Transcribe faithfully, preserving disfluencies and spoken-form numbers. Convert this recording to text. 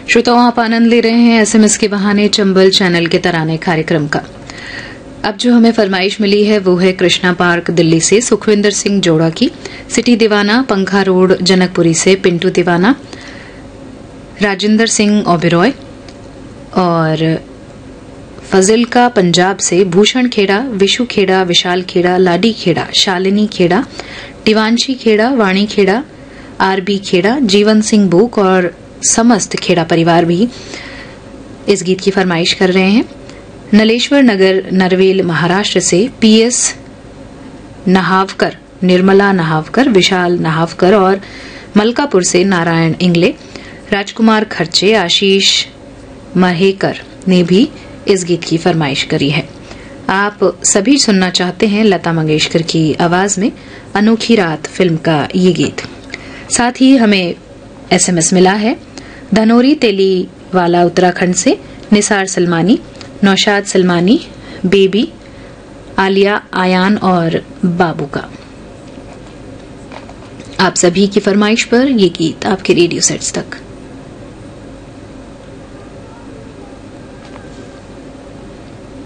श्रोताओं, आप आनंद ले रहे हैं एसएमएस के बहाने चंबल चैनल के तराने कार्यक्रम का। अब जो हमें फरमाइश मिली है वो है कृष्णा पार्क दिल्ली से सुखविंदर सिंह जोड़ा की, सिटी दीवाना पंखा रोड जनकपुरी से पिंटू दीवाना, राजेंद्र सिंह ओबेरॉय और फजिल का पंजाब से भूषण खेड़ा, विशु खेड़ा, विशाल खेड़ा, लाडी खेड़ा, शालिनी खेड़ा, दिवांशी खेड़ा, वाणी खेड़ा, आरबी खेड़ा, जीवन सिंह बुक और समस्त खेड़ा परिवार भी इस गीत की फरमाइश कर रहे हैं। नलेश्वर नगर नरवेल महाराष्ट्र से पीएस नहावकर, निर्मला नहावकर, विशाल नहावकर और मलकापुर से नारायण इंगले, राजकुमार खर्चे, आशीष महेकर ने भी इस गीत की फरमाइश करी है। आप सभी सुनना चाहते हैं लता मंगेशकर की आवाज में अनोखी रात फिल्म का ये गीत। साथ ही हमें एसएमएस मिला है धनोरी तेली वाला उत्तराखंड से निसार सलमानी, नौशाद सलमानी, बेबी, आलिया, आयान और बाबू का। आप सभी की फरमाइश पर ये गीत आपके रेडियो सेट्स तक।